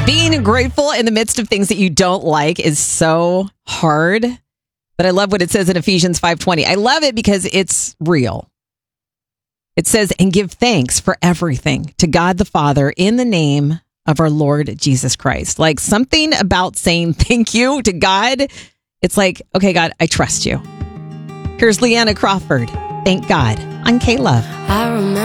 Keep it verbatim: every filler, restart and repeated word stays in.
Being grateful in the midst of things that you don't like is so hard. But I love what it says in Ephesians five twenty. I love it because it's real. It says, and give thanks for everything to God the Father in the name of our Lord Jesus Christ. Like something about saying thank you to God. It's like, okay, God, I trust you. Here's Leanna Crawford. Thank God on K-Love. I remember